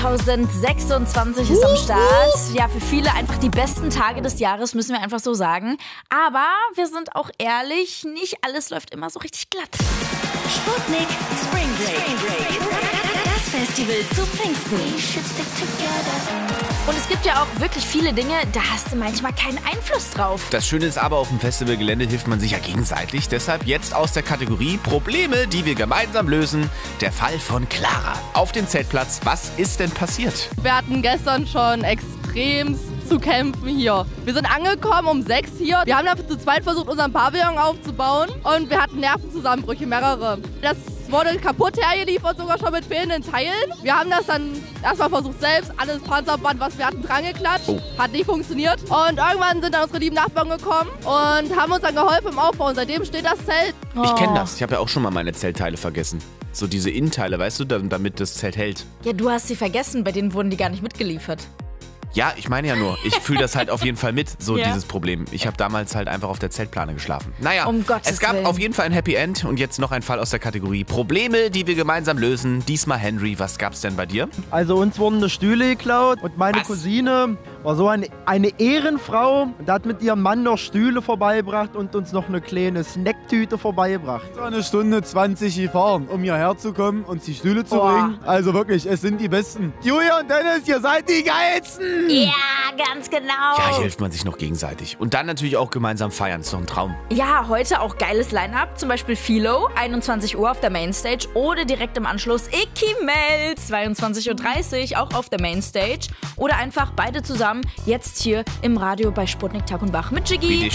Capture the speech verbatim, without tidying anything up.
zweitausendsechsundzwanzig ist am Start. Ja, für viele einfach die besten Tage des Jahres, müssen wir einfach so sagen. Aber wir sind auch ehrlich, nicht alles läuft immer so richtig glatt. Sputnik Spring Break. Das Festival zu Pfingsten. Und es gibt ja auch wirklich viele Dinge, da hast du manchmal keinen Einfluss drauf. Das Schöne ist aber, auf dem Festivalgelände hilft man sich ja gegenseitig. Deshalb jetzt aus der Kategorie Probleme, die wir gemeinsam lösen. Der Fall von Clara. Auf dem Zeltplatz, was ist denn passiert? Wir hatten gestern schon extrem zu kämpfen hier. Wir sind angekommen um sechs hier. Wir haben dann zu zweit versucht, unseren Pavillon aufzubauen. Und wir hatten Nervenzusammenbrüche, mehrere. Das wurde kaputt hergeliefert, sogar schon mit fehlenden Teilen. Wir haben das dann erstmal versucht selbst, alles Panzerband, was wir hatten, dran geklatscht. Oh. Hat nicht funktioniert. Und irgendwann sind dann unsere lieben Nachbarn gekommen und haben uns dann geholfen im Aufbau. Und seitdem steht das Zelt. Ich kenne das. Ich habe ja auch schon mal meine Zeltteile vergessen. So diese Innenteile, weißt du, damit das Zelt hält. Ja, du hast sie vergessen, bei denen wurden die gar nicht mitgeliefert. Ja, ich meine ja nur, ich fühle das halt auf jeden Fall mit, so Ja. dieses Problem. Ich habe damals halt einfach auf der Zeltplane geschlafen. Naja, Um Gottes es gab Willen. auf jeden Fall ein Happy End und jetzt noch ein Fall aus der Kategorie Probleme, die wir gemeinsam lösen. Diesmal Henry, was gab's denn bei dir? Also uns wurden eine Stühle geklaut und meine Was? Cousine war so eine, eine Ehrenfrau und hat mit ihrem Mann noch Stühle vorbeigebracht und uns noch eine kleine Snacktüte vorbeigebracht. So eine Stunde zwanzig gefahren, um hierher zu kommen, uns die Stühle zu Boah. bringen. Also wirklich, es sind die Besten. Julia und Dennis, ihr seid die Geilsten! Ja, ganz genau. Ja, hier hilft man sich noch gegenseitig. Und dann natürlich auch gemeinsam feiern, ist doch ein Traum. Ja, heute auch geiles Line-Up. Zum Beispiel Philo, einundzwanzig Uhr auf der Mainstage. Oder direkt im Anschluss Ikimel, zweiundzwanzig Uhr dreißig, auch auf der Mainstage. Oder einfach beide zusammen, jetzt hier im Radio bei Sputnik Tag und Wach mit Jiggy.